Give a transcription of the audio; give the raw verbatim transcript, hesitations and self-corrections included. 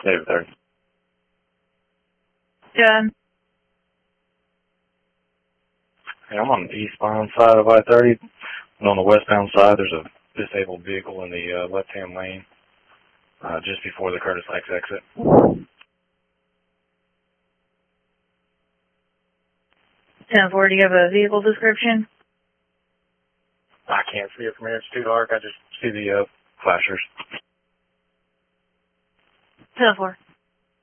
David thirty. Yeah. Hey, I'm on the eastbound side of I thirty, and on the westbound side, there's a disabled vehicle in the uh, left-hand lane, uh, just before the Curtis X exit. ten four, do you have a vehicle description? I can't see it from here. It's too dark. I just see the uh, flashers. ten four.